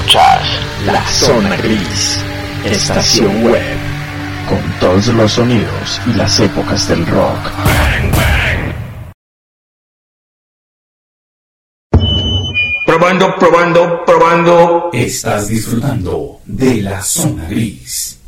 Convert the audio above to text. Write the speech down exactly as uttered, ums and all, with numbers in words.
Escuchas La Zona Gris, estación web, con todos los sonidos y las épocas del rock. Bang, bang. Probando, probando, probando. Estás disfrutando de La Zona Gris.